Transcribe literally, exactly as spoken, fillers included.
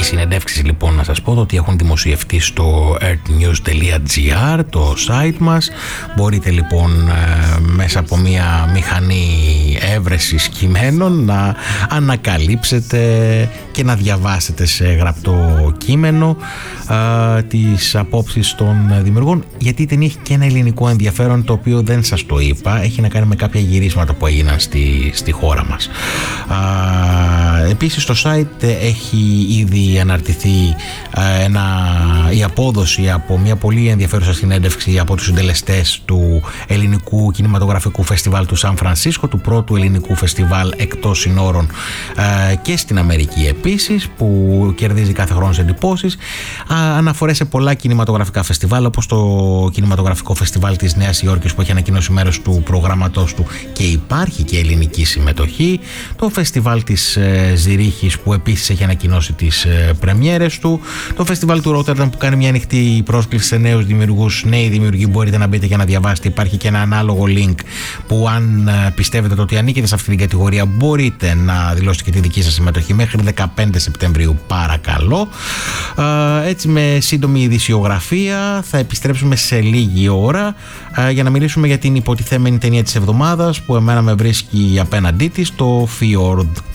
συνεντεύξεις λοιπόν να σας πω ότι έχουν δημοσιευτεί στο earthnews τελεία gr, το site μας. Μπορείτε λοιπόν ε, μέσα από μια μηχανή έβρεσης κειμένων να ανακαλύψετε και να διαβάσετε σε γραπτό κείμενο ε, τις απόψεις των δημιουργών, γιατί η ταινία έχει και ένα ελληνικό ενδιαφέρον το οποίο δεν σας το είπα, έχει να κάνει με κάποια γυρίσματα που έγιναν στη, στη χώρα μας. Ε, επίσης στο site έχει ήδη αναρτηθεί ε, ένα, η απόδοση από μια πολύ ενδιαφέρουσα συνέντευξη από τους συντελεστές του ελληνικού κινηματογραφικού φεστιβάλ του Σαν Φρανσίσκο, του πρώτου ελληνικού φεστιβάλ εκτός συνόρων ε, και στην Αμερική επίσης, που κερδίζει κάθε χρόνο σε εντυπώσεις. Αναφορές σε πολλά κινηματογραφικά φεστιβάλ, όπως το κινηματογραφικό φεστιβάλ της Νέας Υόρκης που έχει ανακοινώσει μέρος του προγράμματός του και υπάρχει και ελληνική συμμετοχή, το φεστιβάλ της ε, Ζηρίχης που επίσης έχει ανακοινώσει τις ε, πρεμιέρες του, το φεστιβάλ του Ρότερνταμ που κάνει μια ανοιχτή πρόσκληση σε νέους δημιουργούς. Νέοι δημιουργοί μπορείτε να μπείτε και να διαβάσετε, υπάρχει και ένα ανάλογο link που αν ε, πιστεύετε ότι ανήκετε σε αυτή την κατηγορία μπορείτε να δηλώσετε και τη δική σας συμμετοχή μέχρι δεκαπέντε Σεπτεμβρίου, παρακαλώ. Ε, έτσι με σύντομη ειδησιογραφία θα επιστρέψουμε σε λίγη ώρα ε, για να μιλήσουμε για την υποτιθέμενη ταινία της εβδομάδας που εμένα με βρίσκει απέναντί της, το Fjord.